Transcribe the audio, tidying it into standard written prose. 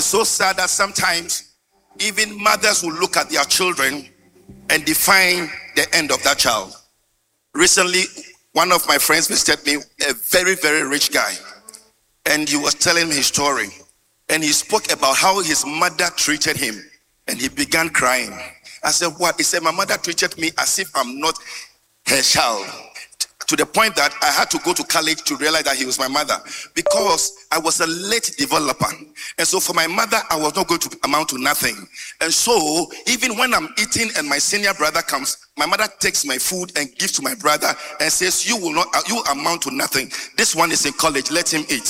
is so sad that sometimes even mothers will look at their children and define the end of that child. Recently, one of my friends visited me, a very, very rich guy, and he was telling me his story. And he spoke about how his mother treated him, and he began crying. I said, what? He said, my mother treated me as if I'm not her child. To the point that I had to go to college to realize that he was my mother, because I was a late developer. And so for my mother, I was not going to amount to nothing. And so even when I'm eating and my senior brother comes, my mother takes my food and gives to my brother and says, you amount to nothing. This one is in college, let him eat.